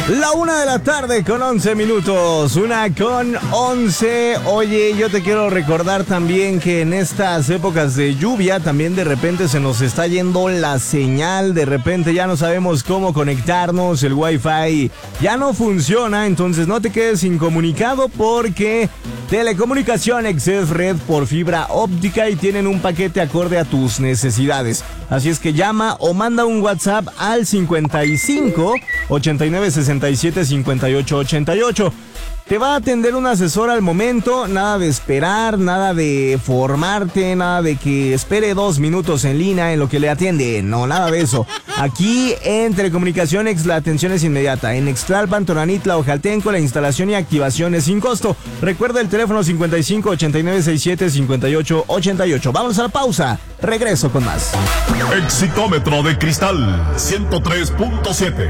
La 1:11 con 11 minutos, 1:11. Oye, yo te quiero recordar también que en estas épocas de lluvia también de repente se nos está yendo la señal, de repente ya no sabemos cómo conectarnos, el Wi-Fi ya no funciona, entonces no te quedes incomunicado porque Telecomunicación es red por fibra óptica y tienen un paquete acorde a tus necesidades. Así es que llama o manda un WhatsApp al 55 89 67 58 88. Te va a atender un asesor al momento, nada de esperar, nada de formarte, nada de que espere 2 minutos en línea en lo que le atiende, no, nada de eso. Aquí en Telecomunicaciones la atención es inmediata. En Ixtlalpan, Tonanitla, Ojaltenco, la instalación y activación es sin costo. Recuerda el teléfono 55 89 67 58 88. Vamos a la pausa, regreso con más. Exitómetro de cristal 103.7.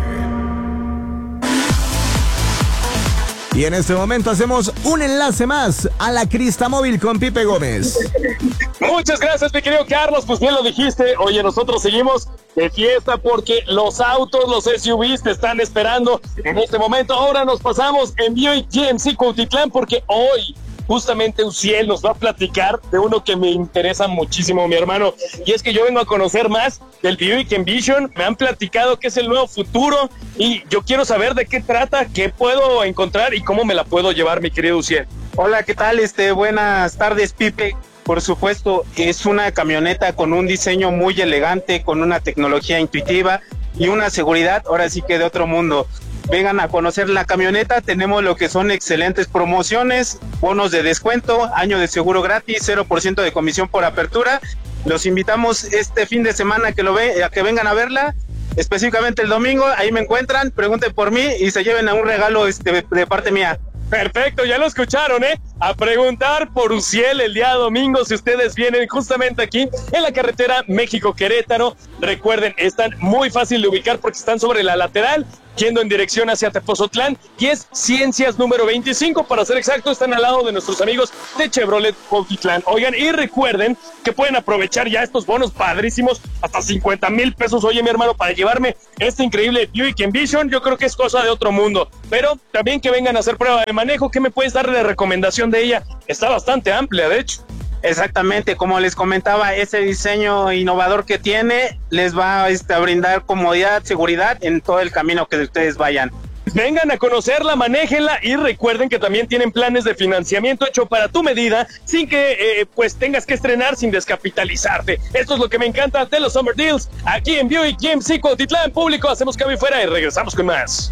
Y en este momento hacemos un enlace más a la Crista Móvil con Pipe Gómez. Muchas gracias, mi querido Carlos. Pues bien lo dijiste. Oye, nosotros seguimos de fiesta porque los autos, los SUVs te están esperando en este momento. Ahora nos pasamos en Buick GMC Cuautitlán porque hoy justamente Uciel nos va a platicar de uno que me interesa muchísimo, mi hermano, y es que yo vengo a conocer más del Buick Envision. Me han platicado que es el nuevo futuro y yo quiero saber de qué trata, qué puedo encontrar y cómo me la puedo llevar, mi querido Uciel. Hola, ¿qué tal? Buenas tardes, Pipe. Por supuesto, es una camioneta con un diseño muy elegante, con una tecnología intuitiva y una seguridad, ahora sí que de otro mundo. Vengan a conocer la camioneta, tenemos lo que son excelentes promociones, bonos de descuento, año de seguro gratis, 0% de comisión por apertura. Los invitamos este fin de semana a que vengan a verla, específicamente el domingo, ahí me encuentran, pregunten por mí y se lleven a un regalo de parte mía. Perfecto, ya lo escucharon, a preguntar por Uciel el día domingo si ustedes vienen justamente aquí en la carretera México-Querétaro. Recuerden, están muy fácil de ubicar porque están sobre la lateral, yendo en dirección hacia Tepozotlán, y es Ciencias número 25, para ser exacto, están al lado de nuestros amigos de Chevrolet Cuautitlán. Oigan, y recuerden que pueden aprovechar ya estos bonos padrísimos, hasta 50,000 pesos, oye mi hermano, para llevarme este increíble Buick Envision. Yo creo que es cosa de otro mundo, pero también que vengan a hacer prueba de manejo. ¿Qué me puedes dar de recomendación de ella? Está bastante amplia, de hecho. Exactamente, como les comentaba, ese diseño innovador que tiene les va a brindar comodidad, seguridad en todo el camino que ustedes vayan. Vengan a conocerla, manéjenla y recuerden que también tienen planes de financiamiento hecho para tu medida sin que pues tengas que estrenar, sin descapitalizarte. Esto es lo que me encanta de los Summer Deals aquí en Buick GMC Cuautitlán. Público, hacemos cambio y fuera y regresamos con más.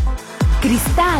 Cristal.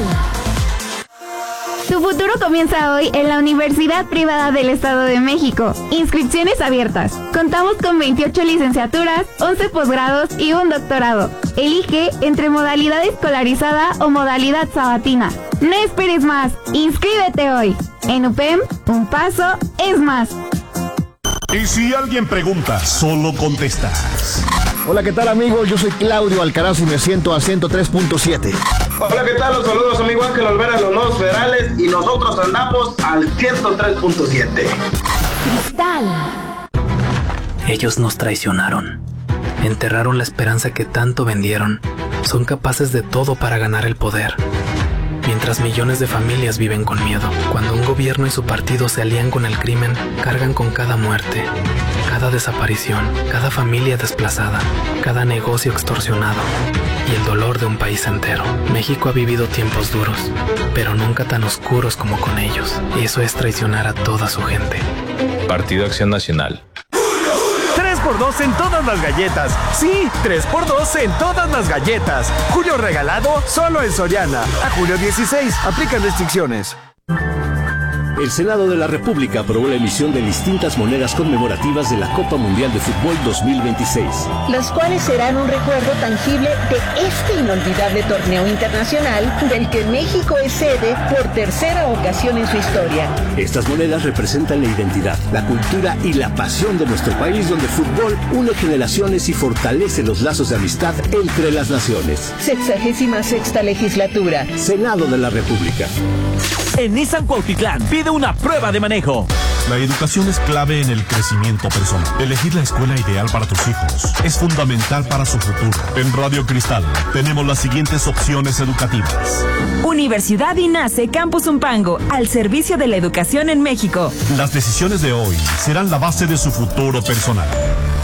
Tu futuro comienza hoy en la Universidad Privada del Estado de México. Inscripciones abiertas. Contamos con 28 licenciaturas, 11 posgrados y un doctorado. Elige entre modalidad escolarizada o modalidad sabatina. No esperes más. Inscríbete hoy. En UPEM, un paso es más. Y si alguien pregunta, solo contestas. Hola, ¿qué tal, amigos? Yo soy Claudio Alcaraz y me siento a 103.7. Hola, ¿qué tal? Los saludos, amigo Ángel Olvera, los nuevos federales, y nosotros andamos al 103.7. Cristal. Ellos nos traicionaron. Enterraron la esperanza que tanto vendieron. Son capaces de todo para ganar el poder. Mientras millones de familias viven con miedo. Cuando un gobierno y su partido se alían con el crimen, cargan con cada muerte, cada desaparición, cada familia desplazada, cada negocio extorsionado y el dolor de un país entero. México ha vivido tiempos duros, pero nunca tan oscuros como con ellos. Y eso es traicionar a toda su gente. Partido Acción Nacional. 3x2 en todas las galletas. Sí, 3x2 en todas las galletas. Julio regalado solo en Soriana. A julio 16. Aplican restricciones. El Senado de la República aprobó la emisión de distintas monedas conmemorativas de la Copa Mundial de Fútbol 2026. Los cuales serán un recuerdo tangible de este inolvidable torneo internacional del que México es sede por tercera ocasión en su historia. Estas monedas representan la identidad, la cultura y la pasión de nuestro país, donde el fútbol une generaciones y fortalece los lazos de amistad entre las naciones. 66ª legislatura. Senado de la República. En Nissan Cuautitlán, pide una prueba de manejo. La educación es clave en el crecimiento personal. Elegir la escuela ideal para tus hijos es fundamental para su futuro. En Radio Cristal tenemos las siguientes opciones educativas. Universidad INACE Campus Umpango, al servicio de la educación en México. Las decisiones de hoy serán la base de su futuro personal.